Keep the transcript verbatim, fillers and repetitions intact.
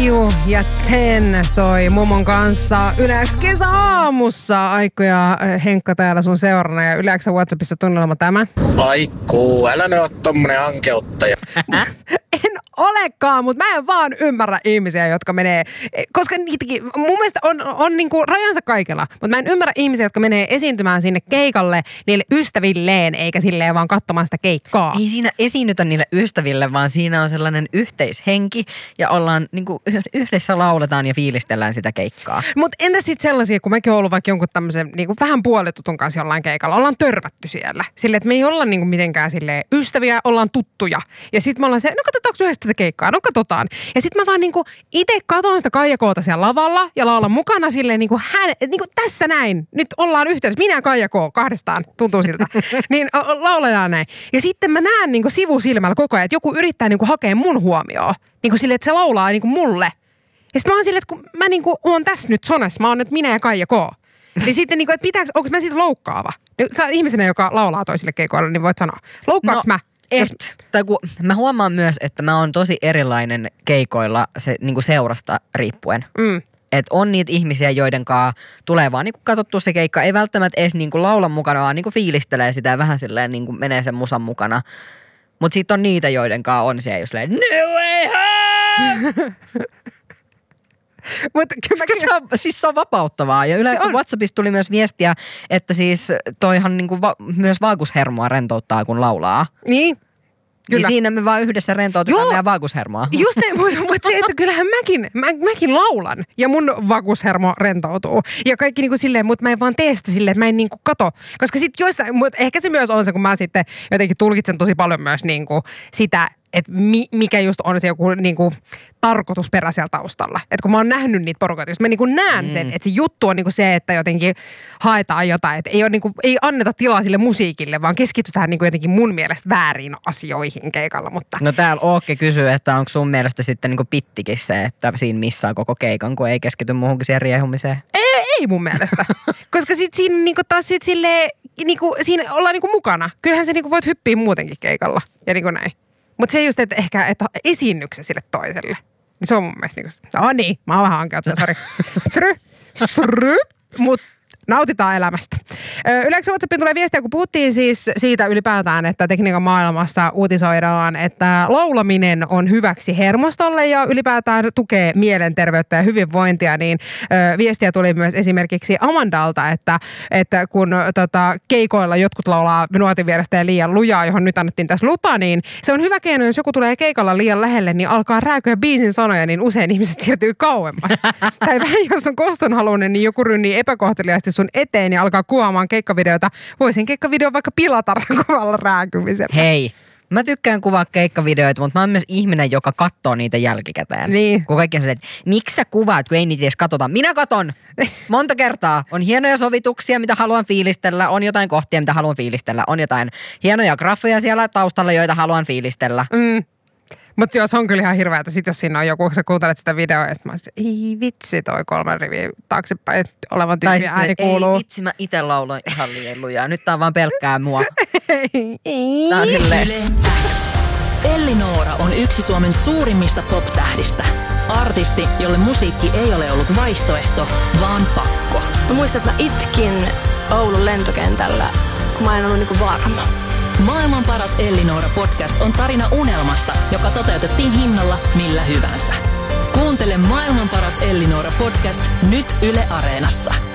Aiju ja Ten soi mumon kanssa Yle X kesäaamussa. Aikko ja Henkka täällä sun seurana ja Yle X WhatsAppissa tunnelma tämä. Aikku, älä ne oo tommonen ankeuttaja. En olekaan, mutta mä en vaan ymmärrä ihmisiä, jotka menee, koska niitäkin mun mielestä on, on niinku rajansa kaikella, mutta mä en ymmärrä ihmisiä, jotka menee esiintymään sinne keikalle niille ystävilleen, eikä silleen vaan katsomaan sitä keikkaa. Ei siinä esiinnytä niille ystäville, vaan siinä on sellainen yhteishenki ja ollaan niinku yhdessä lauletaan ja fiilistellään sitä keikkaa. Mutta entä sitten sellaisia, kun mäkin oon ollut vaikka jonkun tämmöisen niinku vähän puolitutun kanssa jollain keikalla, ollaan törmätty siellä. Silleen, että me ei olla niinku mitenkään silleen ystäviä, ollaan tuttuja. Ja sitten me ollaan se, no katsotaanko yhdessä tätä keikkaa, no katsotaan. Ja sitten mä vaan niinku itse katon sitä Kaija K:ta siellä lavalla ja laulan mukana silleen niinku hän, niinku tässä näin. Nyt ollaan yhteydessä, minä ja Kaija K kahdestaan, tuntuu siltä. Niin lauletaan näin. Ja sitten mä näen niinku sivusilmällä koko ajan, että joku yrittää niinku hakea mun huomioon. Niinku silleen, että se laulaa niinku mulle. Ja sitten mä oon silleen, että kun mä niinku oon tässä nyt sonessa, mä oon nyt minä ja Kaija K. Niin sitten niinku, että pitääkö, onko mä siitä loukkaava? Sä ihmisenä, joka laulaa toisille keikoille, niin voit sanoa, loukkaanko no. mä? Et, tai kun, mä huomaan myös, että mä oon tosi erilainen keikoilla se, niin kuin seurasta riippuen. Mm. Että on niitä ihmisiä, joiden kanssa tulee vaan niin kuin katsottua se keikka. Ei välttämättä edes niin kuin laula mukana, vaan niin kuin fiilistelee sitä ja vähän silleen niin kuin menee sen musan mukana. Mutta sitten on niitä, joiden kanssa on siellä just silleen, no way home! Mutta se on, siis se on vapauttavaa. Ja yleensä WhatsAppissa tuli myös viestiä, että siis toihan niinku va, myös vaagushermoa rentouttaa, kun laulaa. Niin. Kyllä. Niin siinä me vaan yhdessä rentoutetaan meidän vaagushermoa. Just ne, mutta se, että kyllähän mäkin, mä, mäkin laulan ja mun vaagushermo rentoutuu. Ja kaikki niinku silleen, mutta mä en vaan tee sitä silleen, että mä en niinku kato. Koska sit joissain, mutta ehkä se myös on se, kun mä sitten jotenkin tulkitsen tosi paljon myös niinku sitä, että mi, mikä just on se joku niinku tarkoitusperä siellä taustalla. Että kun mä oon nähnyt niitä porukoita, jos mä niinku näen sen, mm. että se juttu on niinku se, että jotenkin haetaan jotain. Että ei, niinku, ei anneta tilaa sille musiikille, vaan keskitytään niinku jotenkin mun mielestä väärin asioihin keikalla. Mutta no täällä Ookke kysyy, että onko sun mielestä sitten niinku pittikin se, että siinä missaa koko keikan, kun ei keskity muuhunkin siihen riehumiseen? Ei, ei mun mielestä. Koska sit siinä niinku taas sit silleen, niinku, siinä ollaan niinku mukana. Kyllähän se niinku voit hyppiä muutenkin keikalla ja niinku näin. Mutta se just, että ehkä että esiinnyksen sille toiselle. Niin se on mun mielestä niinku, no niin, mä oon vähän ankeutta, sori. Sry, sry, mut nautitaan elämästä. Yle X WhatsAppiin tulee viestiä, kun puhuttiin siis siitä ylipäätään, että tekniikan maailmassa uutisoidaan, että laulaminen on hyväksi hermostolle ja ylipäätään tukee mielenterveyttä ja hyvinvointia, niin viestiä tuli myös esimerkiksi Amandalta, että, että kun tota, keikoilla jotkut laulaa nuotin vierestä ja liian lujaa, johon nyt annettiin tässä lupa, niin se on hyvä keino, jos joku tulee keikalla liian lähelle, niin alkaa rääkyä biisin sanoja, niin usein ihmiset siirtyy kauemmas. Tai vähän jos on kostonhaluinen, niin joku rynnii epäkohteliaasti sun eteen ja alkaa kuvaamaan keikkavideota. Voisin keikkavideo vaikka pilata kovalla rääkymisellä. Hei, mä tykkään kuvaa keikkavideoita, mutta mä oon myös ihminen, joka katsoo niitä jälkikäteen. Niin. Kun kaikki on silleen, että miksi sä kuvaat, kun ei niitä edes katsota. Minä katon monta kertaa. On hienoja sovituksia, mitä haluan fiilistellä. On jotain kohtia, mitä haluan fiilistellä. On jotain hienoja graffoja siellä taustalla, joita haluan fiilistellä. Mm. Mutta joo, se on kyllä ihan hirveä, että sit jos siinä on joku, kun sä kuuntelet sitä videoa ja sit mä oon ei vitsi toi kolmen riviä taaksepäin olevan tyyppi ääni kuuluu. Ei vitsi, mä ite lauloin ihan liian lujaa. Nyt tää on vaan pelkkää mua. ei, ei. Tää on silleen. Yle X. Elli-Noora on yksi Suomen suurimmista pop-tähdistä. Artisti, jolle musiikki ei ole ollut vaihtoehto, vaan pakko. Mä muistan, että mä itkin Oulun lentokentällä, kun mä en ollut niinku varma. Maailman paras Elli-Noora podcast on tarina unelmasta, joka toteutettiin hinnalla millä hyvänsä. Kuuntele Maailman paras Elli-Noora podcast nyt Yle Areenassa.